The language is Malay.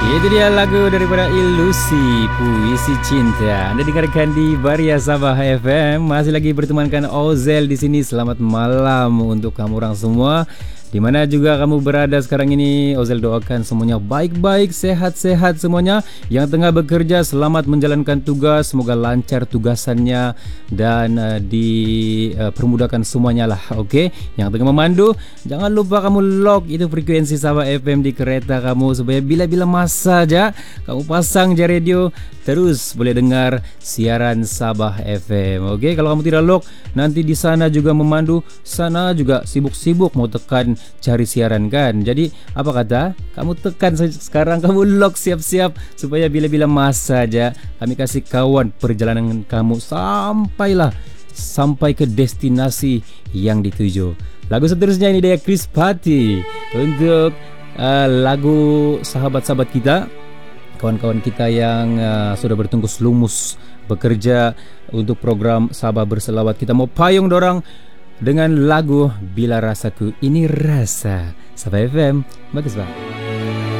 Itu dia lagu daripada Ilusi, Puisi Cinta. Anda dengarkan di Varia Sabah FM. Masih lagi bertemankan Ozel di sini. Selamat malam untuk kamu orang semua. Di mana juga kamu berada sekarang ini, Ozel doakan semuanya baik-baik, sehat-sehat semuanya. Yang tengah bekerja, selamat menjalankan tugas. Semoga lancar tugasannya dan dipermudahkan semuanya lah. Okey. Yang tengah memandu, jangan lupa kamu lock itu frekuensi Sabah FM di kereta kamu supaya bila-bila masa aja kamu pasang je radio, terus boleh dengar siaran Sabah FM. Okey, kalau kamu tidak lock, nanti di sana juga memandu, sana juga sibuk-sibuk mau tekan cari siaran kan. Jadi apa kata? Kamu tekan sekarang, kamu lock siap-siap supaya bila-bila masa aja kami kasih kawan perjalanan kamu sampai ke destinasi yang dituju. Lagu seterusnya ini dia Chris Patti untuk lagu sahabat-sahabat kita, kawan-kawan kita yang sudah bertungkus lumus bekerja untuk program Sabah Berselawat. Kita mau payung dorang dengan lagu Bila Rasaku Ini Rasa. Sabah FM, bagus bang.